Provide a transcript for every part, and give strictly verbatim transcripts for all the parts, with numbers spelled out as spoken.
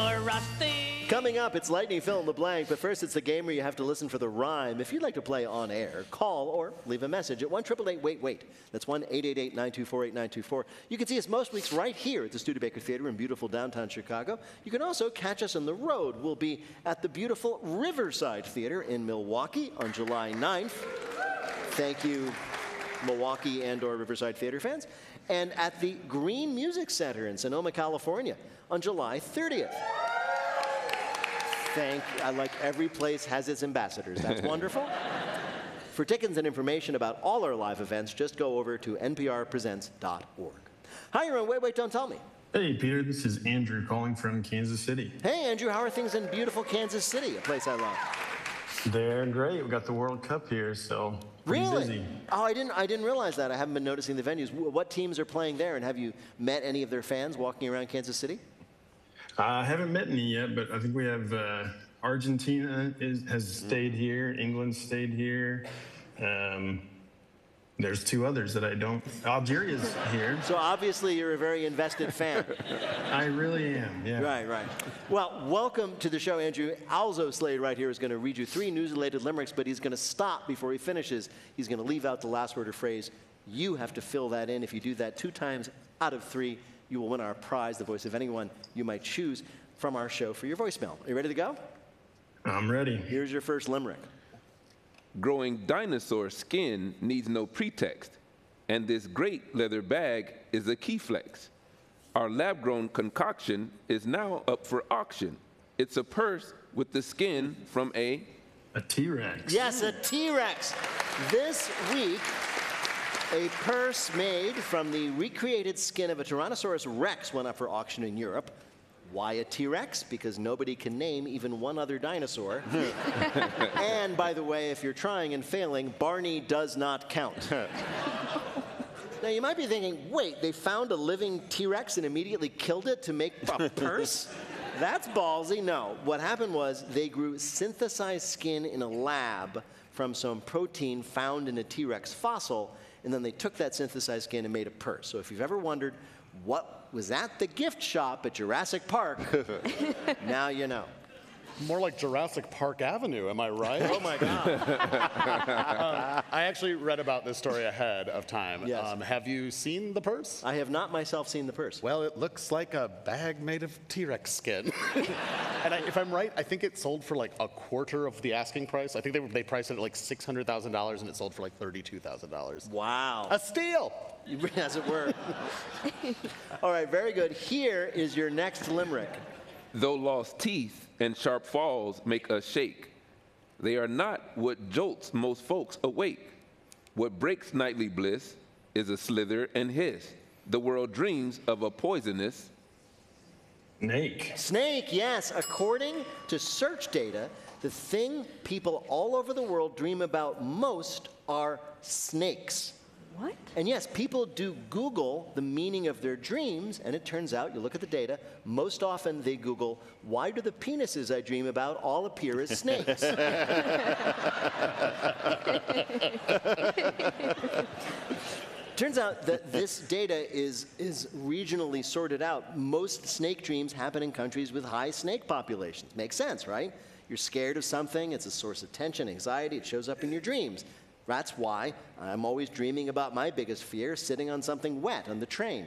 Rusty. Coming up, it's Lightning Fill in the Blank, but first it's the game where you have to listen for the rhyme. If you'd like to play on air, call or leave a message at one eight eight eight, wait, wait. That's one eight eight eight, nine two four, eight nine two four. You can see us most weeks right here at the Studebaker Theater in beautiful downtown Chicago. You can also catch us on the road. We'll be at the beautiful Riverside Theater in Milwaukee on July ninth. Thank you, Milwaukee and or Riverside Theater fans. And at the Green Music Center in Sonoma, California on July thirtieth. Thank you. I like every place has its ambassadors. That's wonderful. For tickets and information about all our live events, just go over to N P R presents dot org. Hi, you're on Wait, Wait, Don't Tell Me. Hey, Peter, this is Andrew calling from Kansas City. Hey, Andrew, how are things in beautiful Kansas City, a place I love? They're great. We got the World Cup here, so pretty Really? busy. Oh, I didn't, I didn't realize that. I haven't been noticing the venues. What teams are playing there, and have you met any of their fans walking around Kansas City? Uh, I haven't met any yet, but I think we have uh, Argentina is, has stayed here, England stayed here. Um, there's two others that I don't. Algeria's here. So obviously you're a very invested fan. I really am, yeah. Right, right. Well, welcome to the show, Andrew. Alzo Slade right here is going to read you three news-related limericks, but he's going to stop before he finishes. He's going to leave out the last word or phrase. You have to fill that in. If you do that two times out of three, you will win our prize, the voice of anyone you might choose from our show for your voicemail. Are you ready to go? I'm ready. Here's your first limerick. Growing dinosaur skin needs no pretext, and this great leather bag is a key flex. Our lab-grown concoction is now up for auction. It's a purse with the skin from a... A T-Rex. Yes, a T-Rex. This week, a purse made from the recreated skin of a Tyrannosaurus Rex went up for auction in Europe. Why a T-Rex? Because nobody can name even one other dinosaur. And by the way, if you're trying and failing, Barney does not count. Now you might be thinking, wait, they found a living T-Rex and immediately killed it to make a purse? That's ballsy. No, what happened was they grew synthesized skin in a lab from some protein found in a T-Rex fossil, and then they took that synthesized skin and made a purse. So if you've ever wondered what was at the gift shop at Jurassic Park, now you know. More like Jurassic Park Avenue, am I right? Oh my God. um, I actually read about this story ahead of time. Yes. Um, have you seen the purse? I have not myself seen the purse. Well, it looks like a bag made of T-Rex skin. And I, if I'm right, I think it sold for like a quarter of the asking price. I think they, they priced it at like six hundred thousand dollars and it sold for like thirty-two thousand dollars. Wow. A steal! As it were. All right, very good. Here is your next limerick. Though lost teeth and sharp falls make us shake, they are not what jolts most folks awake. What breaks nightly bliss is a slither and hiss. The world dreams of a poisonous Snake. Snake, yes. According to search data, the thing people all over the world dream about most are snakes. What? And yes, people do Google the meaning of their dreams, and it turns out, you look at the data, most often they Google, why do the penises I dream about all appear as snakes? Turns out that this data is, is regionally sorted out. Most snake dreams happen in countries with high snake populations. Makes sense, right? You're scared of something, it's a source of tension, anxiety, it shows up in your dreams. That's why I'm always dreaming about my biggest fear, sitting on something wet on the train.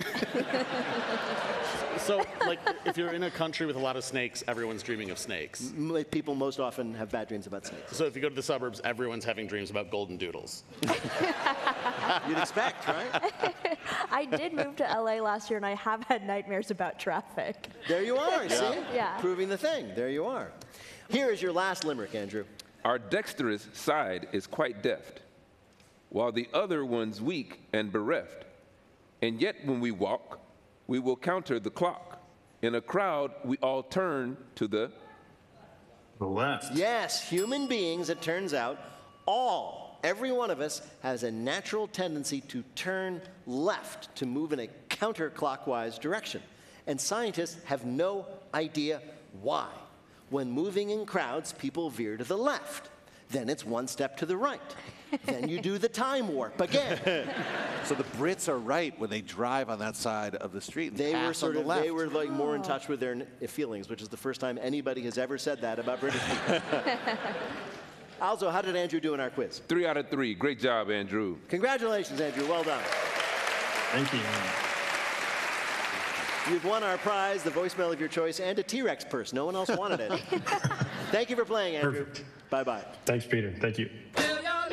So, like, if you're in a country with a lot of snakes, everyone's dreaming of snakes. M- People most often have bad dreams about snakes. So if you go to the suburbs, everyone's having dreams about golden doodles. You'd expect, right? I did move to L A last year, and I have had nightmares about traffic. There you are, see? Yeah. Proving the thing. There you are. Here is your last limerick, Andrew. Our dexterous side is quite deft, while the other one's weak and bereft. And yet when we walk, we will counter the clock. In a crowd, we all turn to the... The left. Yes, human beings, it turns out, all, every one of us has a natural tendency to turn left, to move in a counterclockwise direction. And scientists have no idea why. When moving in crowds, people veer to the left. Then it's one step to the right. Then you do the time warp again. So the Brits are right when they drive on that side of the street and They pass were sort on of the left. they were like more in touch with their n- feelings, which is the first time anybody has ever said that about British people. Also, how did Andrew do in our quiz? Three out of three. Great job, Andrew. Congratulations, Andrew. Well done. Thank you. You've won our prize, the voicemail of your choice, and a T-Rex purse. No one else wanted it. Thank you for playing, Andrew. Perfect. Bye-bye. Thanks, Peter. Thank you.